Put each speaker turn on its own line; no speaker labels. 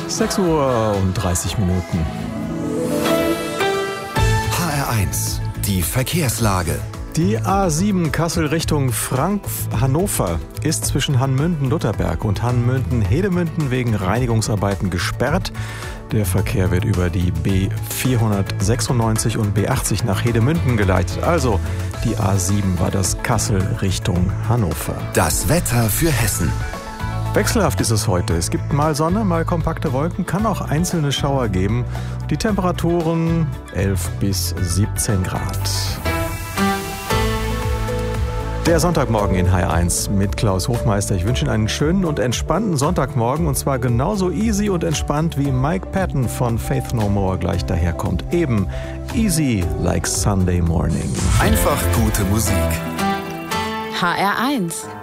6 Uhr und 30 Minuten.
HR1, die Verkehrslage.
Die A7 Kassel Richtung Hannover ist zwischen Hannmünden-Lutherberg und Hannmünden-Hedemünden wegen Reinigungsarbeiten gesperrt. Der Verkehr wird über die B496 und B80 nach Hedemünden geleitet. Also die A7 war das Kassel Richtung Hannover.
Das Wetter für Hessen.
Wechselhaft ist es heute. Es gibt mal Sonne, mal kompakte Wolken, kann auch einzelne Schauer geben. Die Temperaturen 11 bis 17 Grad. Der Sonntagmorgen in HR1 mit Klaus Hofmeister. Ich wünsche Ihnen einen schönen und entspannten Sonntagmorgen und zwar genauso easy und entspannt wie Mike Patton von Faith No More gleich daherkommt. Eben easy like Sunday morning.
Einfach gute Musik.
HR1